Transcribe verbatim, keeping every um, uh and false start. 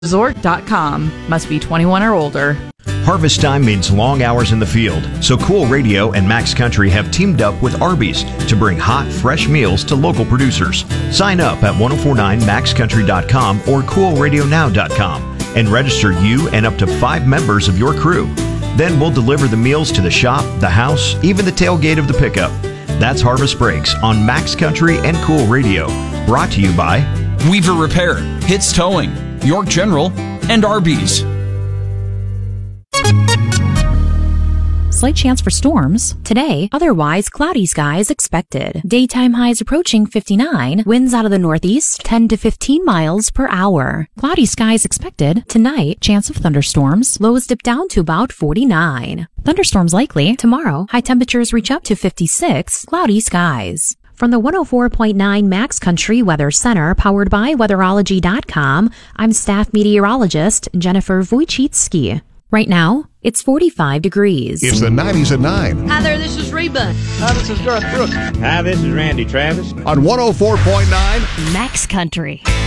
resort dot com. Must be twenty-one or older. Harvest time means long hours in the field, so Cool Radio and Max Country have teamed up with Arby's to bring hot, fresh meals to local producers. Sign up at ten forty-nine max country dot com or cool radio now dot com and register you and up to five members of your crew. Then we'll deliver the meals to the shop, the house, even the tailgate of the pickup. That's Harvest Breaks on Max Country and Cool Radio. Brought to you by Weaver Repair, Hits Towing, York General, and Arby's. Slight chance for storms. Today, otherwise cloudy skies expected. Daytime highs approaching fifty-nine. Winds out of the northeast, ten to fifteen miles per hour. Cloudy skies expected. Tonight, chance of thunderstorms. Lows dip down to about forty-nine. Thunderstorms likely. Tomorrow, high temperatures reach up to fifty-six. Cloudy skies. From the one oh four point nine Max Country Weather Center, powered by weatherology dot com, I'm staff meteorologist Jennifer Wojcicki. Right now, it's forty-five degrees. It's the nineties at nine. Hi there, this is Reba. Hi, this is Garth Brooks. Hi, this is Randy Travis. On one oh four point nine Max Country.